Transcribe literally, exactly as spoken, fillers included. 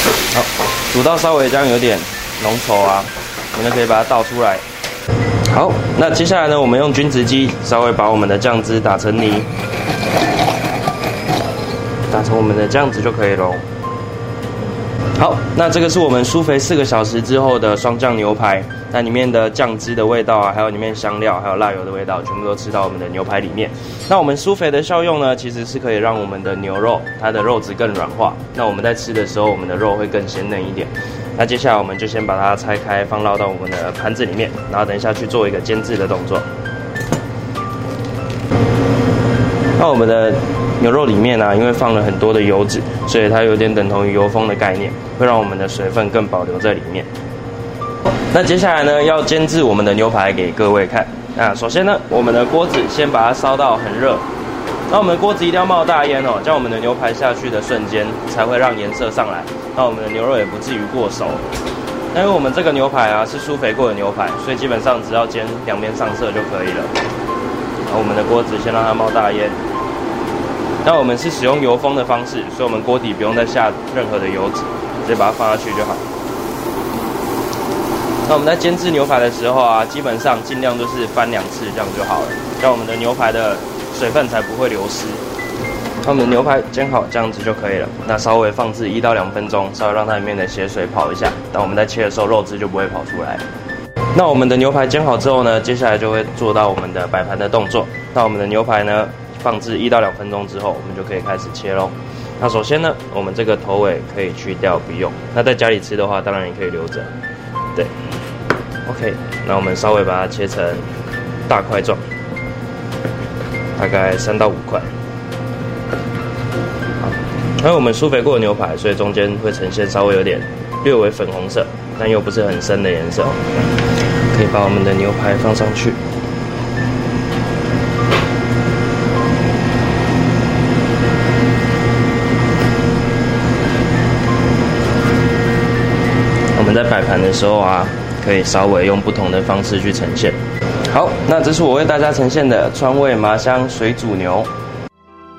好，煮到稍微这样有点浓稠啊，我们就可以把它倒出来。好，那接下来呢，我们用均值机稍微把我们的酱汁打成泥，打成我们的这样子就可以咯。好，那这个是我们疏肥四个小时之后的双酱牛排，那里面的酱汁的味道啊，还有里面香料，还有辣油的味道，全部都吃到我们的牛排里面。那我们疏肥的效用呢，其实是可以让我们的牛肉它的肉质更软化，那我们在吃的时候，我们的肉会更鲜嫩一点。那接下来我们就先把它拆开，放到到我们的盘子里面，然后等一下去做一个煎制的动作。那我们的牛肉里面呢、啊，因为放了很多的油脂，所以它有点等同于油封的概念，会让我们的水分更保留在里面。那接下来呢，要煎制我们的牛排给各位看。那首先呢，我们的锅子先把它烧到很热，那我们的锅子一定要冒大烟哦，这样我们的牛排下去的瞬间才会让颜色上来，那我们的牛肉也不至于过熟。那因为我们这个牛排啊是疏肥过的牛排，所以基本上只要煎两边上色就可以了。然后我们的锅子先让它冒大烟。那我们是使用油封的方式，所以我们锅底不用再下任何的油脂，直接把它放下去就好。那我们在煎制牛排的时候啊，基本上尽量就是翻两次这样就好了，这样我们的牛排的水分才不会流失。那我们的牛排煎好这样子就可以了。那稍微放置一到两分钟，稍微让它里面的血水跑一下，当我们在切的时候，肉汁就不会跑出来。那我们的牛排煎好之后呢，接下来就会做到我们的摆盘的动作。那我们的牛排呢，放置一到两分钟之后，我们就可以开始切咯。那首先呢，我们这个头尾可以去掉不用。那在家里吃的话，当然也可以留着。对 ，OK， 那我们稍微把它切成大块状，大概三到五块。好，因为我们疏肥过的牛排，所以中间会呈现稍微有点略微粉红色，但又不是很深的颜色。可以把我们的牛排放上去。我们在摆盘的时候啊，可以稍微用不同的方式去呈现。好，那这是我为大家呈现的川味麻香水煮牛。